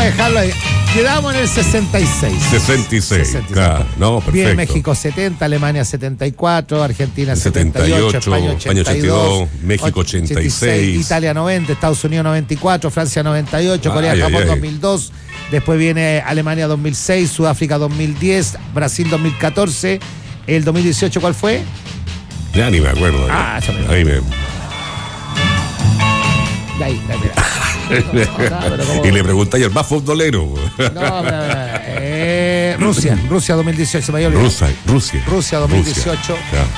a dejarlo ahí. Quedamos en el 66. 66, claro. No, perfecto. Bien, México 70, Alemania 74, Argentina 78, España 82, México 86, Italia 90, Estados Unidos 94, Francia 98, Corea, Japón 2002. Después viene Alemania 2006, Sudáfrica 2010, Brasil 2014. ¿El 2018 cuál fue? Ya ni me acuerdo. Ahí me... Y le preguntáis al más futbolero. Rusia 2018, se me había olvidado. Rusia 2018.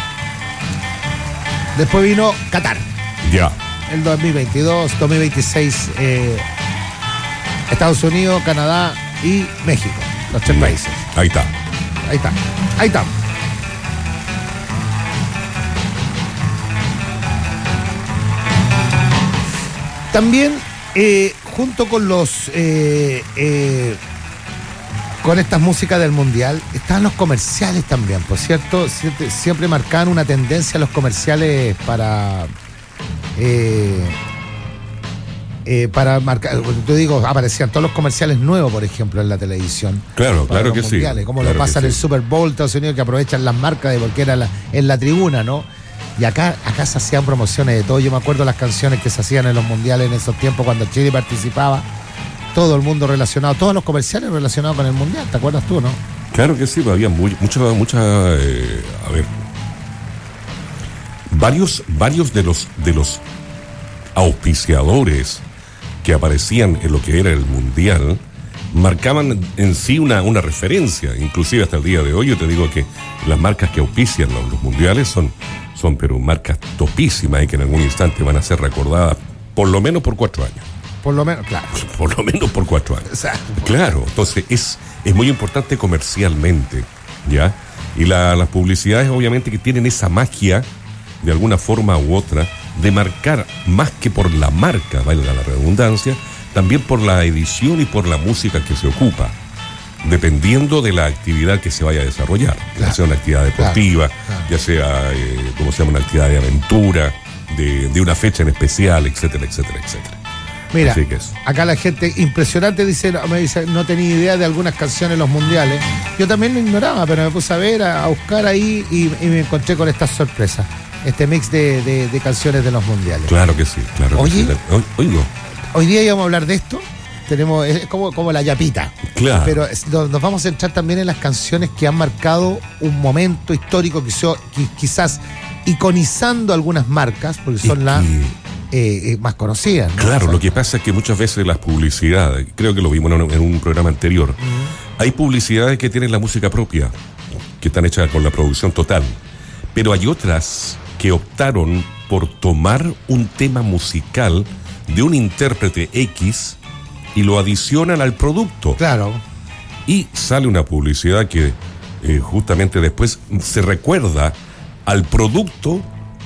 Después vino Qatar. Ya. El 2022, 2026, Estados Unidos, Canadá y México. Los 3 países. Ahí está. También, junto con con estas músicas del mundial, estaban los comerciales también, por cierto, siempre marcaban una tendencia los comerciales para marcar. Te digo, aparecían todos los comerciales nuevos, por ejemplo, en la televisión. Claro que sí. Como lo pasa en el Super Bowl, Estados Unidos, que aprovechan las marcas de porque era en la tribuna, ¿no? Y acá se hacían promociones de todo. Yo me acuerdo las canciones que se hacían en los mundiales en esos tiempos cuando Chile participaba. Todo el mundo relacionado, todos los comerciales relacionados con el mundial. ¿Te acuerdas tú, no? Claro que sí, pero había mucha varios de los auspiciadores que aparecían en lo que era el mundial marcaban en sí una referencia. Inclusive hasta el día de hoy yo te digo que las marcas que auspician los mundiales son pero marcas topísimas y que en algún instante van a ser recordadas por lo menos por 4 años. Por lo menos, claro. Por lo menos por 4 años. Claro, entonces es muy importante comercialmente, ¿ya? Y las publicidades obviamente que tienen esa magia, de alguna forma u otra, de marcar más que por la marca, valga la redundancia, también por la edición y por la música que se ocupa, dependiendo de la actividad que se vaya a desarrollar, ya sea una actividad deportiva, ya sea, una actividad de aventura, de una fecha en especial, etcétera. Mira, acá la gente impresionante me dice, no tenía idea de algunas canciones en los mundiales. Yo también lo ignoraba, pero me puse a ver, a buscar ahí y me encontré con estas sorpresas. Este mix de canciones de los mundiales. Claro que sí, claro. Oye, que sí. Hoy día íbamos a hablar de esto. Es como la yapita. Claro. Pero nos vamos a centrar también en las canciones que han marcado un momento histórico, quizás iconizando algunas marcas, porque son las más conocidas, ¿no? Claro, lo que pasa es que muchas veces las publicidades, creo que lo vimos en un programa anterior, hay publicidades que tienen la música propia, que están hechas con la producción total, pero hay otras que optaron por tomar un tema musical de un intérprete X y lo adicionan al producto. Claro. Y sale una publicidad que justamente después se recuerda al producto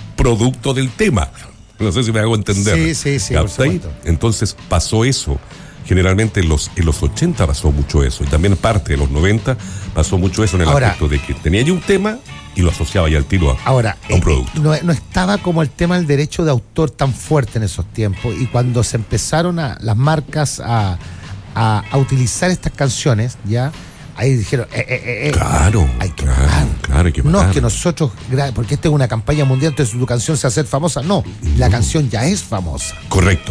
del tema. No sé si me hago entender. Sí, por supuesto. Entonces pasó eso. Generalmente en los 80 pasó mucho eso. Y también parte de los 90 pasó mucho eso en el aspecto de que tenía ya un tema y lo asociaba ya al tiro a un producto. No estaba como el tema del derecho de autor tan fuerte en esos tiempos, y cuando se empezaron las marcas a utilizar estas canciones, ya ahí dijeron, claro, hay que pagar. No es que nosotros, porque esta es una campaña mundial, entonces tu canción se va a hacer famosa. No, la canción ya es famosa. Correcto.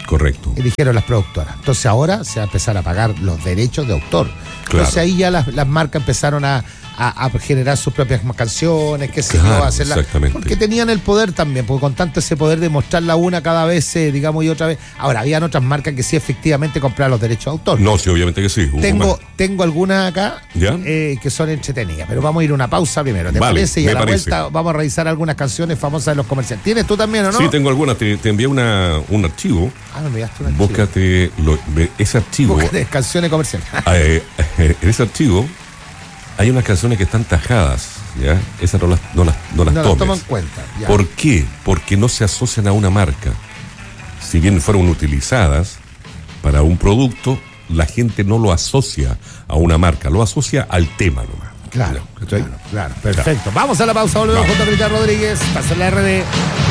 Y dijeron las productoras. Entonces ahora se va a empezar a pagar los derechos de autor. Claro. Entonces ahí ya las marcas empezaron a generar sus propias canciones, qué sé yo, hacerlas. Exactamente. Porque tenían el poder también, porque con tanto ese poder de mostrarla una cada vez, y otra vez. Ahora, habían otras marcas que sí efectivamente compraban los derechos de autor. No, sí, obviamente que sí. Tengo algunas acá que son entretenidas, pero vamos a ir a una pausa primero. ¿Te parece? Y a la vuelta vamos a revisar algunas canciones famosas de los comerciales. ¿Tienes tú también o no? Sí, tengo algunas. Te envié un archivo. Me enviaste un archivo. Búscate ese archivo. Búscate canciones comerciales. En ese archivo hay unas canciones que están tajadas, ¿ya? Esas no las toman en cuenta. Ya. ¿Por qué? Porque no se asocian a una marca. Si bien fueron utilizadas para un producto, la gente no lo asocia a una marca, lo asocia al tema nomás. Claro, perfecto. Vamos a la pausa, volvemos junto a Cristian Rodríguez. Pasa la RD.